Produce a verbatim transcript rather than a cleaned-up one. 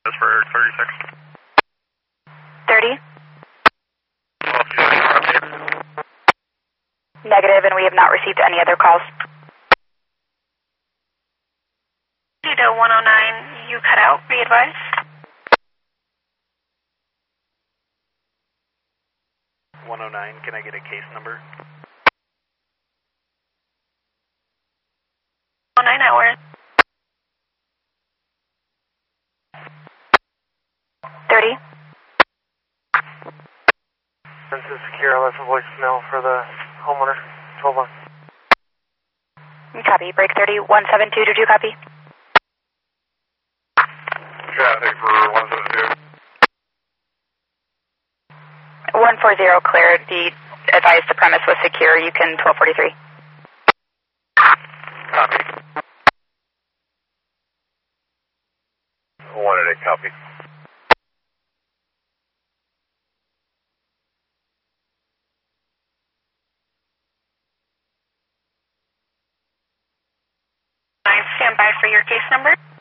That's for thirty-six. thirty? Negative, and we have not received any other calls. Judo one oh nine, you cut out, re-advise. one oh nine, can I get a case number? oh nine hours. thirty? This is secure. I left a voicemail for the homeowner. twelve one. Copy. Break thirty, one seven two, did you copy? Traffic for one seven two. one forty cleared. The advised the premise was secure. You can twelve forty-three. Copy. one eight eight, copy. Stand by for your case number.